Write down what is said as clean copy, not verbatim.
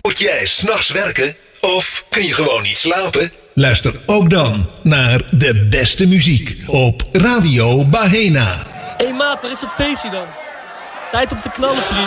Moet jij 's nachts werken? Of kun je gewoon niet slapen? Luister ook dan naar de beste muziek op Radio Bahena. Hé maat, waar is dat feestje dan? Tijd om te knallen, vriend.